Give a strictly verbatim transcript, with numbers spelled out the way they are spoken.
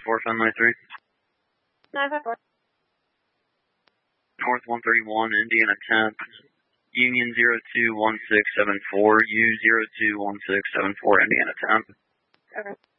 four, Fenway three. nine five four. North one thirty-one, Indiana tenth. Union zero two one six seven four, U zero two one six seven four, Indiana tenth. Okay.